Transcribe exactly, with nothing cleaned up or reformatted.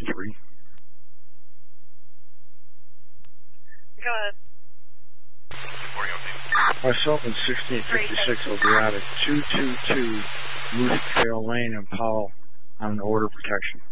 fifty-three. Go ahead. Myself and sixteen fifty-six will be out at two two two Moose Trail Lane in Powell on order protection.